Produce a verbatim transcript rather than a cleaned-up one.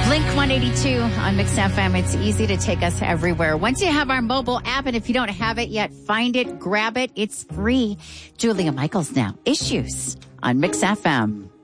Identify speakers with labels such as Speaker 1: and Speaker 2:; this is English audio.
Speaker 1: Blink one eighty-two on Mix F M. It's easy to take us everywhere. Once you have our mobile app, and if you don't have it yet, find it, grab it. It's free. Julia Michaels now. Issues on Mix F M.